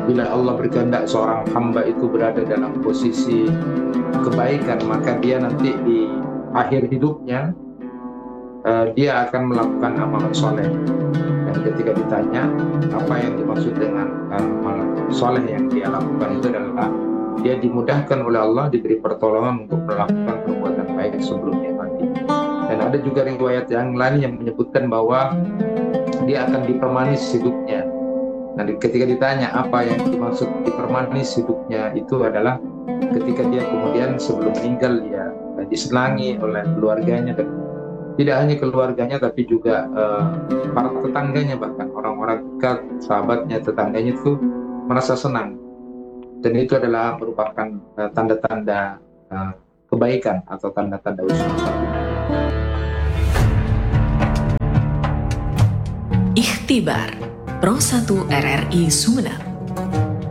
Bila Allah berkehendak seorang hamba itu berada dalam posisi kebaikan, maka dia nanti di akhir hidupnya dia akan melakukan amal soleh. Dan ketika ditanya apa yang dimaksud dengan amal soleh yang dia lakukan, itu adalah dia dimudahkan oleh Allah, diberi pertolongan untuk melakukan perbuatan baik sebelum dia mati. Dan ada juga riwayat yang lain yang menyebutkan bahwa dia akan dipermanis hidupnya. Nah, ketika ditanya apa yang dimaksud dipermanis hidupnya, itu adalah ketika dia kemudian sebelum meninggal dia disenangi oleh keluarganya, dan tidak hanya keluarganya tapi juga para tetangganya, bahkan orang-orang dekat, sahabatnya, tetangganya itu merasa senang. Dan itu adalah merupakan tanda-tanda kebaikan atau tanda-tanda husnul khotimah. Ikhtibar Pro 1 RRI Sumeneb.